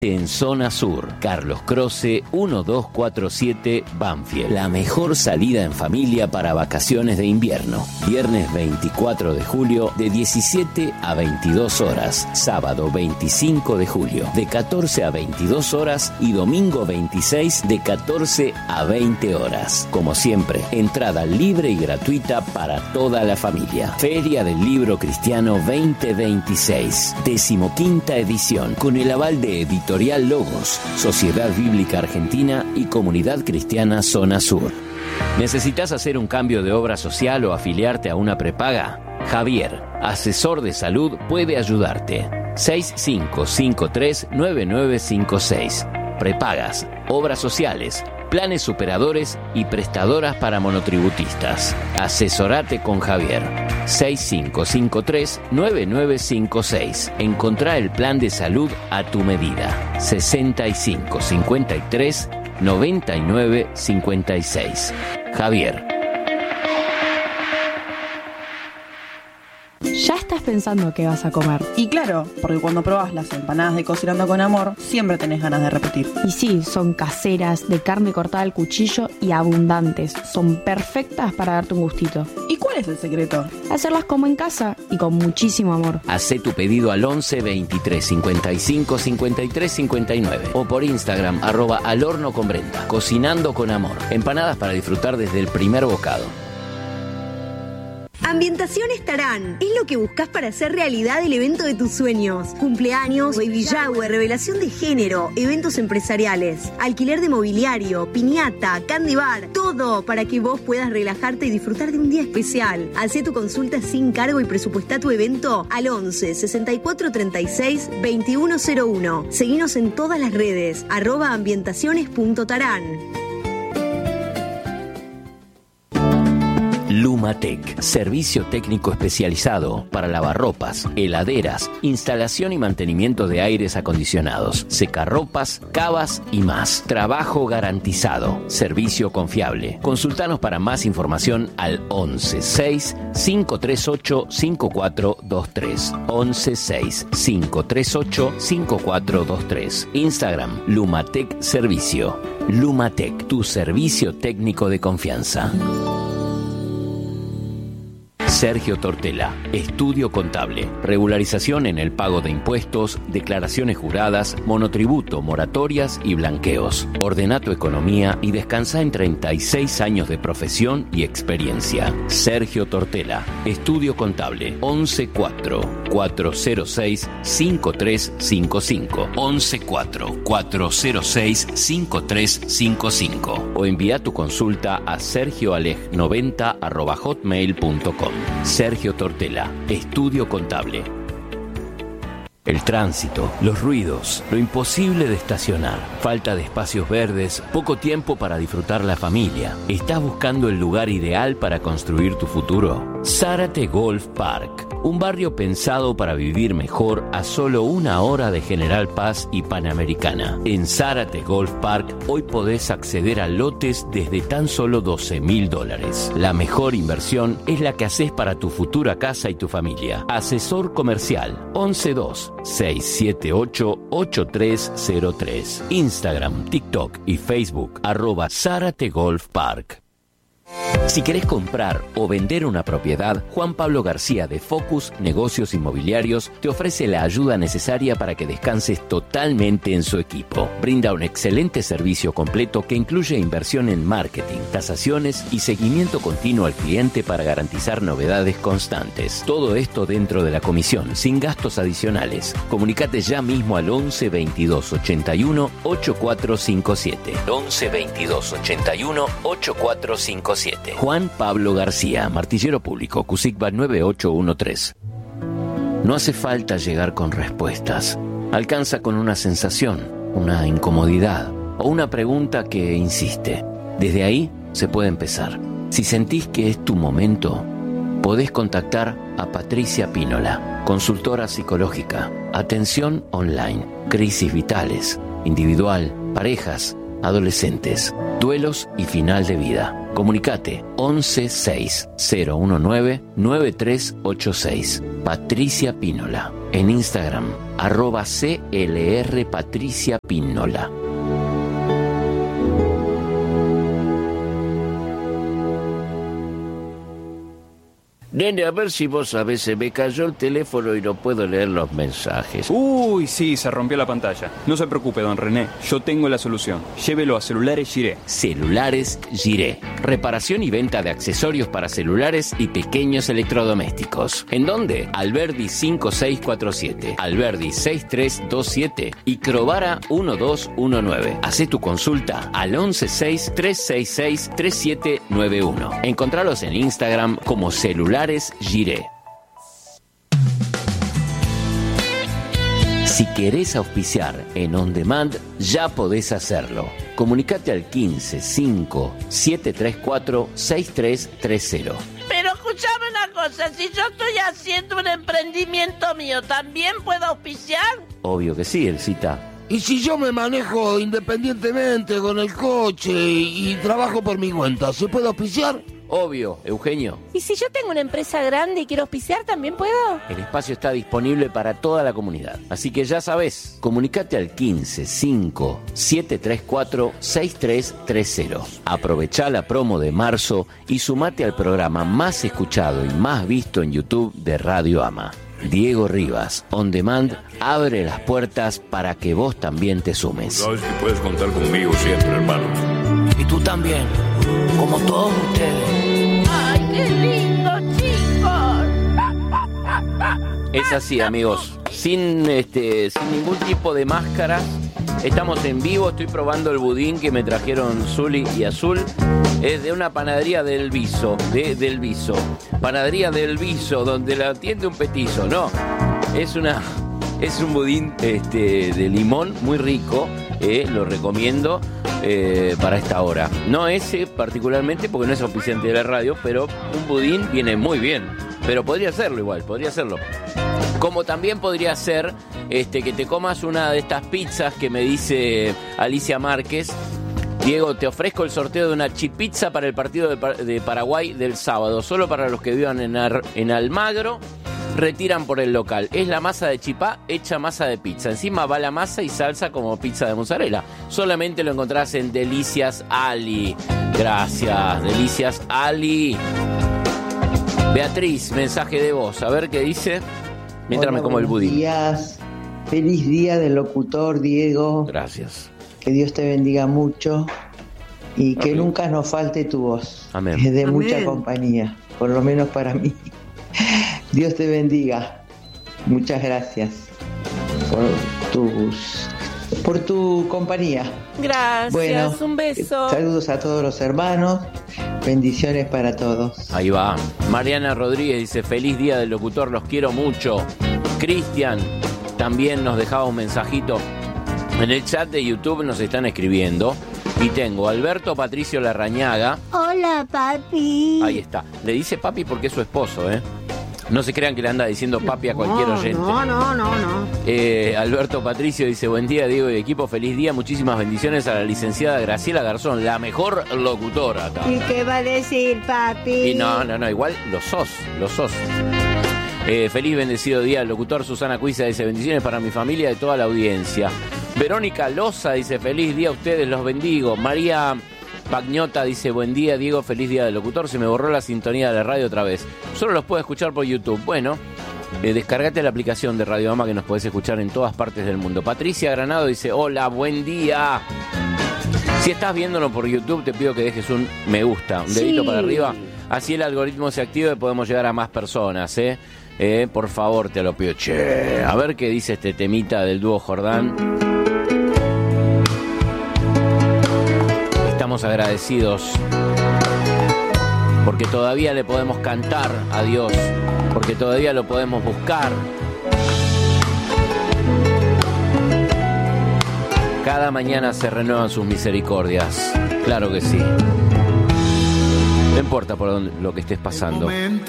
En Zona Sur, Carlos Croce, 1247 Banfield. La mejor salida en familia para vacaciones de invierno. Viernes 24 de julio de 17 a 22 horas. Sábado 25 de julio de 14 a 22 horas y domingo 26 de 14 a 20 horas. Como siempre, entrada libre y gratuita para toda la familia. Feria del Libro Cristiano 2026, 15ª edición, con el aval de Editorial Logos, Sociedad Bíblica Argentina y Comunidad Cristiana Zona Sur. ¿Necesitas hacer un cambio de obra social o afiliarte a una prepaga? Javier, asesor de salud, puede ayudarte. 6553-9956. Prepagas, obras sociales, planes superadores y prestadoras para monotributistas. Asesorate con Javier. 6553-9956. Encontrá el plan de salud a tu medida. 6553-9956. Javier. Ya estás pensando qué vas a comer. Y claro, porque cuando probás las empanadas de Cocinando con Amor, siempre tenés ganas de repetir. Y sí, son caseras, de carne cortada al cuchillo y abundantes. Son perfectas para darte un gustito. ¿Y cuál es el secreto? Hacerlas como en casa y con muchísimo amor. Hacé tu pedido al 11 23 55 53 59 o por Instagram @alhornoconbrenda. Cocinando con Amor. Empanadas para disfrutar desde el primer bocado. Ambientaciones Tarán es lo que buscas para hacer realidad el evento de tus sueños. Cumpleaños, baby shower, revelación de género, eventos empresariales, alquiler de mobiliario, piñata, candy bar, todo para que vos puedas relajarte y disfrutar de un día especial. Hacé tu consulta sin cargo y presupuestá tu evento al 11 64 36 2101. Seguinos en todas las redes @ambientaciones.tarán. Lumatec, servicio técnico especializado para lavarropas, heladeras, instalación y mantenimiento de aires acondicionados, secarropas, cavas y más. Trabajo garantizado, servicio confiable. Consultanos para más información al 11 6 538 5423. 11 6 538 5423. Instagram, Lumatec Servicio. Lumatec, tu servicio técnico de confianza. Sergio Tortela, Estudio Contable, regularización en el pago de impuestos, declaraciones juradas, monotributo, moratorias y blanqueos. Ordena tu economía y descansa en 36 años de profesión y experiencia. Sergio Tortela, Estudio Contable, 114-406-5355, 114-406-5355 o envía tu consulta a sergioaleg90@hotmail.com. Sergio Tortela, Estudio Contable. El tránsito, los ruidos, lo imposible de estacionar, falta de espacios verdes, poco tiempo para disfrutar la familia. ¿Estás buscando el lugar ideal para construir tu futuro? Zárate Golf Park, un barrio pensado para vivir mejor a solo 1 hora de General Paz y Panamericana. En Zárate Golf Park hoy podés acceder a lotes desde tan solo $12.000. La mejor inversión es la que haces para tu futura casa y tu familia. Asesor comercial 112-678-8303. Instagram, TikTok y Facebook @Zárate Golf Park. Si querés comprar o vender una propiedad, Juan Pablo García de Focus Negocios Inmobiliarios te ofrece la ayuda necesaria para que descanses totalmente en su equipo. Brinda un excelente servicio completo que incluye inversión en marketing, tasaciones y seguimiento continuo al cliente para garantizar novedades constantes. Todo esto dentro de la comisión, sin gastos adicionales. Comunicate ya mismo al 11 22 81 8457. 11 22 81 8457. Juan Pablo García, Martillero Público, CUSICBA 9813. No hace falta llegar con respuestas. Alcanza con una sensación, una incomodidad o una pregunta que insiste. Desde ahí se puede empezar. Si sentís que es tu momento, podés contactar a Patricia Pínola, consultora psicológica, atención online, crisis vitales, individual, parejas, adolescentes, duelos y final de vida. Comunicate 1160199386. Patricia Pínola. En Instagram, @CLRPatriciaPínola. Nene, a ver si vos sabés, se me cayó el teléfono y no puedo leer los mensajes. Uy, sí, se rompió la pantalla. No se preocupe, don René, yo tengo la solución. Llévelo a Celulares Giré. Celulares Giré. Reparación y venta de accesorios para celulares y pequeños electrodomésticos. ¿En dónde? Alberdi 5647, Alberdi 6327 y Crovara 1219. Hacé tu consulta al 116-366-3791. Encontralos en Instagram como Celulares Giré. Si querés auspiciar en On Demand, ya podés hacerlo. Comunicate al 15-5-734-6330. Pero escuchame una cosa, si yo estoy haciendo un emprendimiento mío, ¿también puedo auspiciar? Obvio que sí, Elcita. ¿Y si yo me manejo independientemente con el coche y trabajo por mi cuenta, se puede auspiciar? Obvio, Eugenio. ¿Y si yo tengo una empresa grande y quiero auspiciar, también puedo? El espacio está disponible para toda la comunidad. Así que ya sabés, comunicate al 15-5-734-6330. Aprovechá la promo de marzo y sumate al programa más escuchado y más visto en YouTube de Radio Ama. Diego Rivas, On Demand, abre las puertas para que vos también te sumes. Sabes que puedes contar conmigo siempre, hermano. Y tú también, como todos ustedes. ¡Ay, qué lindo, chicos! Es así, amigos, sin ningún tipo de máscara. Estamos en vivo, estoy probando el budín que me trajeron Zuli y Azul. Es de una panadería del Viso, del Viso. Panadería del Viso, donde la atiende un petizo, no. Es un budín de limón muy rico, lo recomiendo para esta hora. No ese particularmente porque no es auspiciante de la radio, pero un budín viene muy bien. Pero podría hacerlo igual, podría hacerlo. Como también podría ser que te comas una de estas pizzas que me dice Alicia Márquez. Diego, te ofrezco el sorteo de una chipizza para el partido de Paraguay del sábado. Solo para los que vivan en Almagro, retiran por el local. Es la masa de chipá hecha masa de pizza. Encima va la masa y salsa como pizza de mozzarella. Solamente lo encontrás en Delicias Ali. Gracias, Delicias Ali. Beatriz, mensaje de voz. A ver qué dice. Mientras me como el budín. Buenos días. Feliz día del locutor, Diego. Gracias. Que Dios te bendiga mucho y que nunca nos falte tu voz. Amén. Es de Amén. mucha compañía, por lo menos para mí. Dios te bendiga. Muchas gracias por tu compañía. Gracias, Bueno, un beso. Saludos a todos los hermanos. Bendiciones para todos. Ahí va. Mariana Rodríguez dice, feliz día del locutor, los quiero mucho. Cristian también nos dejaba un mensajito. En el chat de YouTube nos están escribiendo. Y tengo Alberto Patricio Larrañaga. Hola, papi. Ahí está. Le dice papi porque es su esposo, ¿eh? No se crean que le anda diciendo papi a cualquier oyente. No. Alberto Patricio dice, buen día, Diego y equipo, feliz día, muchísimas bendiciones a la licenciada Graciela Garzón, la mejor locutora acá. ¿Y qué va a decir, papi? Y no, igual lo sos. Feliz bendecido día, el locutor Susana Cuiza dice, bendiciones para mi familia y toda la audiencia. Verónica Loza dice, feliz día a ustedes, los bendigo. María Pagñota dice, buen día, Diego, feliz día del locutor. Se me borró la sintonía de la radio otra vez. Solo los puedo escuchar por YouTube. Bueno, descargate la aplicación de Radio Ama que nos podés escuchar en todas partes del mundo. Patricia Granado dice, hola, buen día. Si estás viéndolo por YouTube, te pido que dejes un me gusta, un dedito para arriba. Así el algoritmo se activa y podemos llegar a más personas, por favor, te lo pido. Che, a ver qué dice este temita del dúo Jordán. Estamos agradecidos porque todavía le podemos cantar a Dios, porque todavía lo podemos buscar. Cada mañana se renuevan sus misericordias. Claro que sí. No importa por lo que estés pasando.